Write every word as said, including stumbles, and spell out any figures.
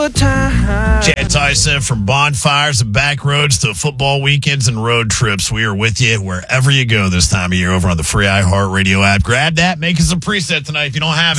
good time. Chad Tyson, from bonfires and back roads to football weekends and road trips. We are with you wherever you go this time of year over on the free iHeartRadio app. Grab that. Make us a preset tonight if you don't have it.